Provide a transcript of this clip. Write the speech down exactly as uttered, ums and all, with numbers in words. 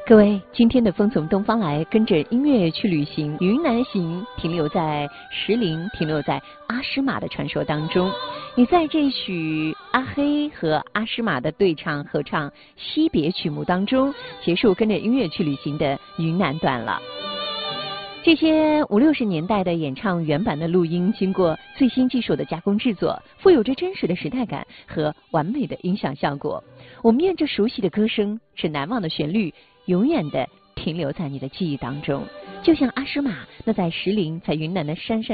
各位，今天的风从东方来，跟着音乐去旅行，云南行停留在石林，停留在阿诗玛的传说当中。也在这曲阿黑和阿诗玛的对唱合唱惜别曲目当中，结束跟着音乐去旅行的云南段了。这些五六十年代的演唱原版的录音，经过最新技术的加工制作，富有着真实的时代感和完美的音响效果。我们愿这熟悉的歌声，是难忘的旋律，永远的停留在你的记忆当中。就像阿诗玛那在石林，在云南的山山